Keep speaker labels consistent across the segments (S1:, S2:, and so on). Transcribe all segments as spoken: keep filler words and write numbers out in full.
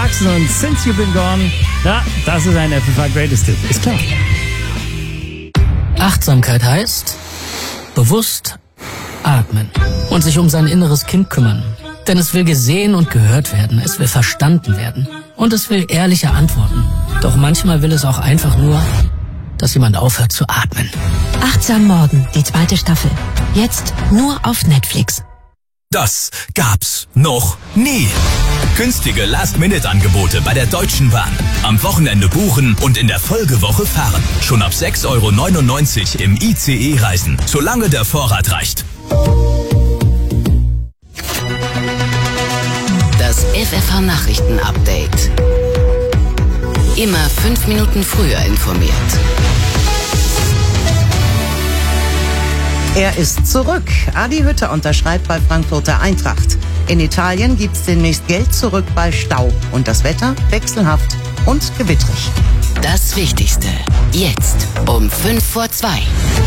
S1: Clarkson und Since You've Been Gone. Ja, das ist ein F F H Greatest Hit, ist klar.
S2: Achtsamkeit heißt bewusst atmen und sich um sein inneres Kind kümmern. Denn es will gesehen und gehört werden, es will verstanden werden und es will ehrliche Antworten. Doch manchmal will es auch einfach nur, dass jemand aufhört zu atmen.
S3: Achtsam Morden, die zweite Staffel. Jetzt nur auf Netflix.
S4: Das gab's noch nie. Günstige Last-Minute-Angebote bei der Deutschen Bahn. Am Wochenende buchen und in der Folgewoche fahren. Schon ab sechs Euro neunundneunzig im I C E reisen, solange der Vorrat reicht.
S5: Das F F H-Nachrichten-Update. Immer fünf Minuten früher informiert.
S6: Er ist zurück. Adi Hütter unterschreibt bei Frankfurter Eintracht. In Italien gibt's demnächst Geld zurück bei Stau. Und das Wetter wechselhaft und gewittrig.
S5: Das Wichtigste. Jetzt um fünf vor zwei.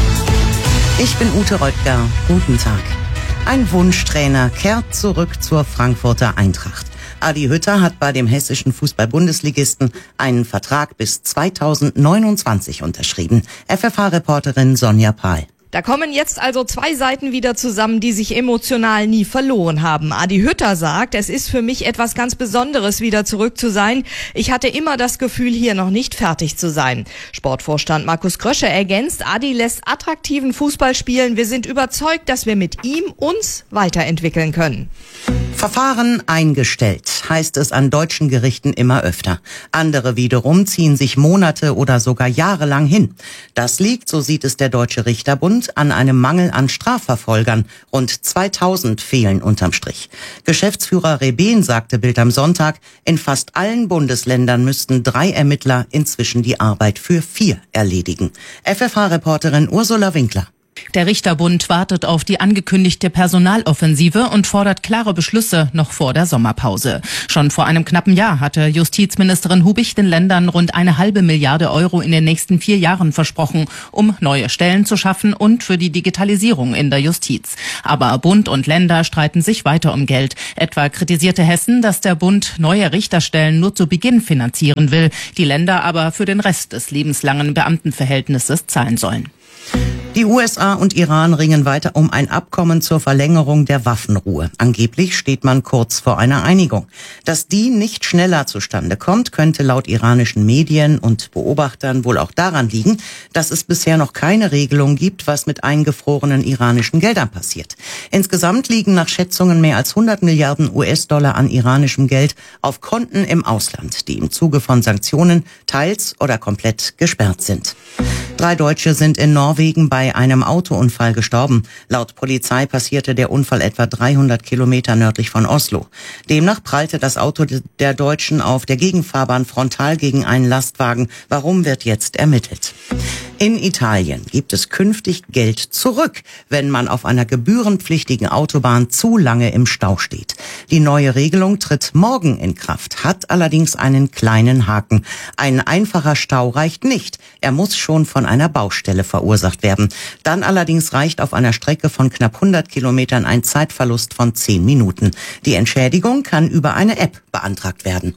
S6: Ich bin Ute Röttger. Guten Tag. Ein Wunschtrainer kehrt zurück zur Frankfurter Eintracht. Adi Hütter hat bei dem hessischen Fußball-Bundesligisten einen Vertrag bis zweitausendneunundzwanzig unterschrieben. F F H-Reporterin Sonja Pahl.
S7: Da kommen jetzt also zwei Seiten wieder zusammen, die sich emotional nie verloren haben. Adi Hütter sagt, es ist für mich etwas ganz Besonderes, wieder zurück zu sein. Ich hatte immer das Gefühl, hier noch nicht fertig zu sein. Sportvorstand Markus Krösche ergänzt, Adi lässt attraktiven Fußball spielen. Wir sind überzeugt, dass wir mit ihm uns weiterentwickeln können.
S6: Verfahren eingestellt, heißt es an deutschen Gerichten immer öfter. Andere wiederum ziehen sich Monate oder sogar jahrelang hin. Das liegt, so sieht es der Deutsche Richterbund, an einem Mangel an Strafverfolgern. Rund zweitausend fehlen unterm Strich. Geschäftsführer Reben sagte Bild am Sonntag, in fast allen Bundesländern müssten drei Ermittler inzwischen die Arbeit für vier erledigen. F F H-Reporterin Ursula Winkler.
S8: Der Richterbund wartet auf die angekündigte Personaloffensive und fordert klare Beschlüsse noch vor der Sommerpause. Schon vor einem knappen Jahr hatte Justizministerin Hubich den Ländern rund eine halbe Milliarde Euro in den nächsten vier Jahren versprochen, um neue Stellen zu schaffen und für die Digitalisierung in der Justiz. Aber Bund und Länder streiten sich weiter um Geld. Etwa kritisierte Hessen, dass der Bund neue Richterstellen nur zu Beginn finanzieren will, die Länder aber für den Rest des lebenslangen Beamtenverhältnisses zahlen sollen.
S6: Die U S A und Iran ringen weiter um ein Abkommen zur Verlängerung der Waffenruhe. Angeblich steht man kurz vor einer Einigung. Dass die nicht schneller zustande kommt, könnte laut iranischen Medien und Beobachtern wohl auch daran liegen, dass es bisher noch keine Regelung gibt, was mit eingefrorenen iranischen Geldern passiert. Insgesamt liegen nach Schätzungen mehr als hundert Milliarden U S-Dollar an iranischem Geld auf Konten im Ausland, die im Zuge von Sanktionen teils oder komplett gesperrt sind. Drei Deutsche sind in Norwegen bei einem Autounfall gestorben. Laut Polizei passierte der Unfall etwa dreihundert Kilometer nördlich von Oslo. Demnach prallte das Auto der Deutschen auf der Gegenfahrbahn frontal gegen einen Lastwagen. Warum, wird jetzt ermittelt. In Italien gibt es künftig Geld zurück, wenn man auf einer gebührenpflichtigen Autobahn zu lange im Stau steht. Die neue Regelung tritt morgen in Kraft, hat allerdings einen kleinen Haken. Ein einfacher Stau reicht nicht. Er muss schon von einer Baustelle verursacht werden. Dann allerdings reicht auf einer Strecke von knapp hundert Kilometern ein Zeitverlust von zehn Minuten. Die Entschädigung kann über eine App beantragt werden.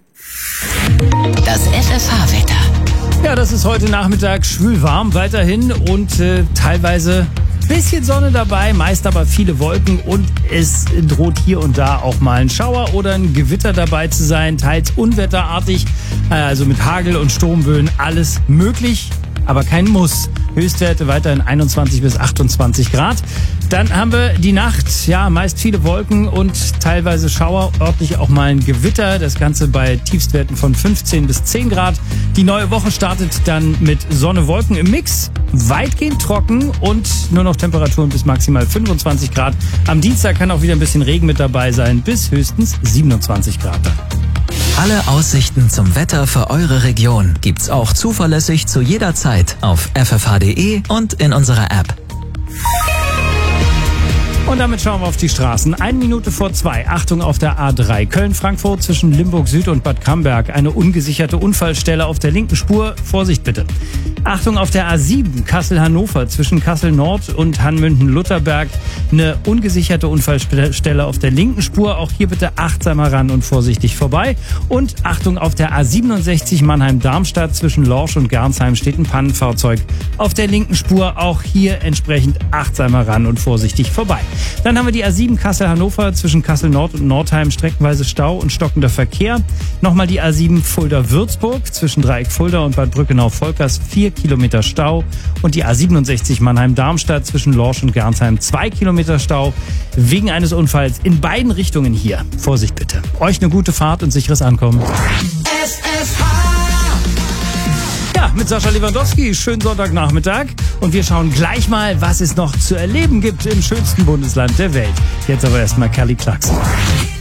S5: Das F F H-Wetter.
S1: Ja, das ist heute Nachmittag schwül-warm weiterhin und äh, teilweise bisschen Sonne dabei, meist aber viele Wolken und es droht hier und da auch mal ein Schauer oder ein Gewitter dabei zu sein, teils unwetterartig, also mit Hagel und Sturmböen, alles möglich, aber kein Muss. Höchstwerte weiterhin einundzwanzig bis achtundzwanzig Grad. Dann haben wir die Nacht, ja, meist viele Wolken und teilweise Schauer, örtlich auch mal ein Gewitter. Das Ganze bei Tiefstwerten von fünfzehn bis zehn Grad. Die neue Woche startet dann mit Sonne, Wolken im Mix, weitgehend trocken und nur noch Temperaturen bis maximal fünfundzwanzig Grad. Am Dienstag kann auch wieder ein bisschen Regen mit dabei sein, bis höchstens siebenundzwanzig Grad.
S9: Alle Aussichten zum Wetter für eure Region gibt's auch zuverlässig zu jeder Zeit auf f f h punkt d e und in unserer App.
S1: Und damit schauen wir auf die Straßen. Eine Minute vor zwei. Achtung auf der A drei. Köln-Frankfurt zwischen Limburg Süd und Bad Camberg. Eine ungesicherte Unfallstelle auf der linken Spur. Vorsicht bitte. Achtung auf der A sieben. Kassel-Hannover zwischen Kassel-Nord und Hanmünden-Lutherberg. Eine ungesicherte Unfallstelle auf der linken Spur. Auch hier bitte achtsamer ran und vorsichtig vorbei. Und Achtung auf der A siebenundsechzig Mannheim-Darmstadt zwischen Lorsch und Gernsheim steht ein Pannenfahrzeug auf der linken Spur. Auch hier entsprechend achtsamer ran und vorsichtig vorbei. Dann haben wir die A sieben Kassel-Hannover zwischen Kassel-Nord und Nordheim, streckenweise Stau und stockender Verkehr. Nochmal die A sieben Fulda-Würzburg zwischen Dreieck Fulda und Bad Brückenau-Volkers, vier Kilometer Stau. Und die A siebenundsechzig Mannheim-Darmstadt zwischen Lorsch und Gernsheim, zwei Kilometer Stau wegen eines Unfalls in beiden Richtungen hier. Vorsicht bitte. Euch eine gute Fahrt und sicheres Ankommen.
S10: S F H.
S1: Ja, mit Sascha Lewandowski. Schönen Sonntagnachmittag. Und wir schauen gleich mal, was es noch zu erleben gibt im schönsten Bundesland der Welt. Jetzt aber erstmal Kelly Clarkson.